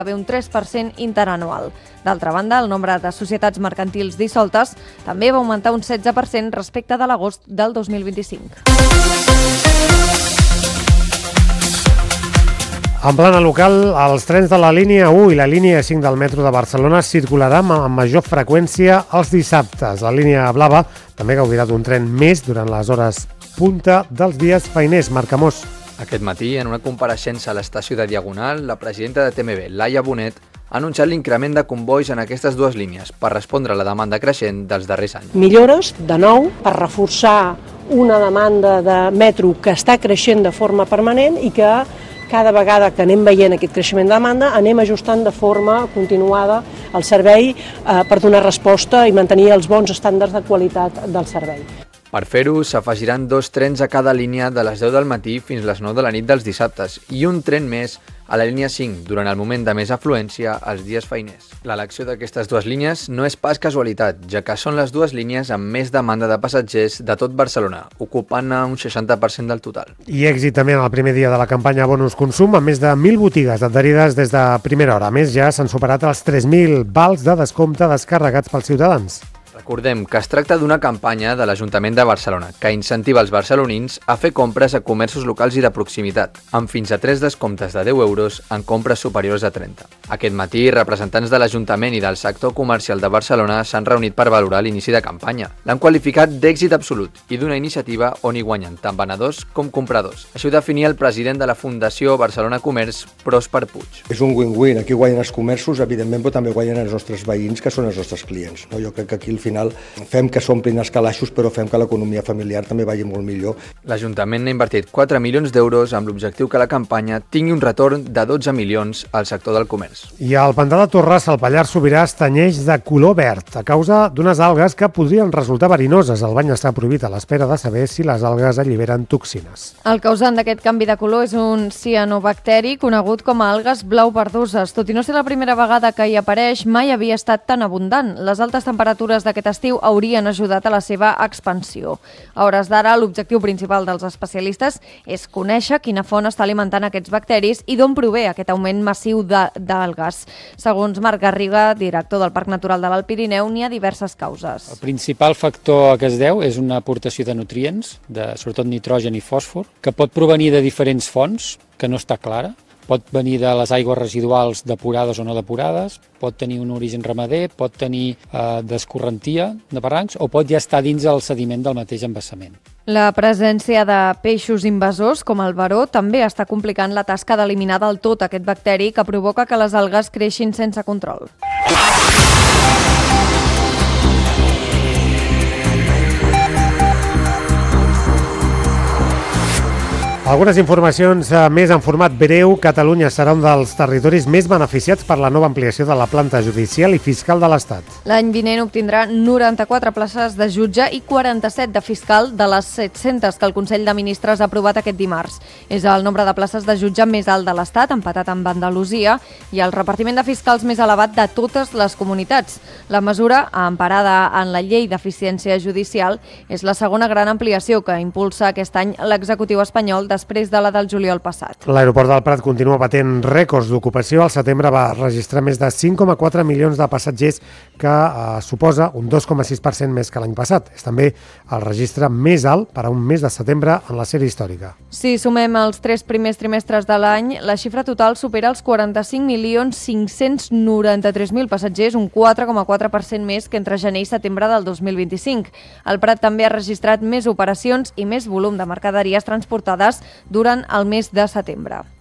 haver un 3% interanual. D'altra banda, el nombre de societats mercantils dissoltes també va augmentar un 16% respecte de l'agost del 2025. En plana local, els trens de la línia 1 i la línia 5 del metro de Barcelona circularan amb major freqüència els dissabtes. La línia blava també gaudirà d'un tren més durant les hores punta dels dies feiners. Marc Amós. Aquest matí, en una compareixença a l'estació de Diagonal, la presidenta de TMB, Laia Bonet, ha anunciat l'increment de convois en aquestes dues línies per respondre a la demanda creixent dels darrers anys. Millores, de nou, per reforçar una demanda de metro que està creixent de forma permanent i que cada vegada que anem veient aquest creixement de demanda anem ajustant de forma continuada el servei per donar resposta i mantenir els bons estàndards de qualitat del servei. Per fer-ho, s'afegiran 2 trens a cada línia de les 10 del matí fins les 9 de la nit dels dissabtes i un tren més a la línia 5 durant el moment de més afluència els dies feiners. L'elecció d'aquestes dues línies no és pas casualitat, ja que són les dues línies amb més demanda de passatgers de tot Barcelona, ocupant un 60% del total. I èxit també en el primer dia de la campanya Bonus Consum, amb més de 1.000 botigues adherides des de primera hora. A més, ja s'han superat els 3.000 vals de descompte descarregats pels ciutadans. Recordem que es tracta d'una campanya de l'Ajuntament de Barcelona que incentiva els barcelonins a fer compres a comerços locals i de proximitat, amb fins a 3 descomptes de 10 euros en compres superiors a 30. Aquest matí, representants de l'Ajuntament i del sector comercial de Barcelona s'han reunit per valorar l'inici de campanya. L'han qualificat d'èxit absolut i d'una iniciativa on hi guanyen tant venedors com compradors. Això ho definia el president de la Fundació Barcelona Comerç, Pròsper Puig. És un win-win. Aquí guanyen els comerços, evidentment, però també guanyen els nostres veïns, que són els nostres clients. Jo crec que aquí al final fem que s'omplin els calaixos, però fem que l'economia familiar també vagi molt millor. L'Ajuntament ha invertit 4 milions d'euros amb l'objectiu que la campanya tingui un retorn de 12 milions al sector del comerç. I el pantà de Torres, al Pallars Sobirà, es tenyeix de color verd a causa d'unes algues que podrien resultar verinoses. El bany està prohibit a l'espera de saber si les algues alliberen toxines. El causant d'aquest canvi de color és un cianobacteri conegut com a algues blau verdoses. Tot i no ser la primera vegada que hi apareix, mai havia estat tan abundant. Les altes temperatures d'aquest estiu haurien ajudat a la seva expansió. A hores d'ara, l'objectiu principal dels especialistes és conèixer quina font està alimentant aquests bacteris i d'on prové aquest augment massiu d'algues. Segons Marc Garriga, director del Parc Natural de l'Alt Pirineu, n'hi ha diverses causes. El principal factor que es deu és una aportació de nutrients, sobretot nitrogen i fòsfor, que pot provenir de diferents fonts, que no està clara. Pot venir de les aigües residuals depurades o no depurades, pot tenir un origen ramader, pot tenir d'escorrentia de barrancs o pot ja estar dins el sediment del mateix embassament. La presència de peixos invasors, com el veró, també està complicant la tasca d'eliminar del tot aquest bacteri que provoca que les algues creixin sense control. Algunes informacions més en format breu. Catalunya serà un dels territoris més beneficiats per la nova ampliació de la planta judicial i fiscal de l'Estat. L'any vinent obtindrà 94 places de jutge i 47 de fiscal de les 700 que el Consell de Ministres ha aprovat aquest dimarts. És el nombre de places de jutge més alt de l'Estat, empatat amb Andalusia, i el repartiment de fiscals més elevat de totes les comunitats. La mesura, emparada en la Llei d'Eficiència Judicial, és la segona gran ampliació que impulsa aquest any l'executiu espanyol després de la del juliol passat. L'aeroport del Prat continua batent rècords d'ocupació. Al setembre va registrar més de 5,4 milions de passatgers, que suposa un 2,6% més que l'any passat. És també el registre més alt per a un mes de setembre en la sèrie històrica. Si sumem els 3 primers trimestres de l'any, la xifra total supera els 45.593.000 passatgers, un 4,4% més que entre gener i setembre del 2025. El Prat també ha registrat més operacions i més volum de mercaderies transportades durant el mes de setembre.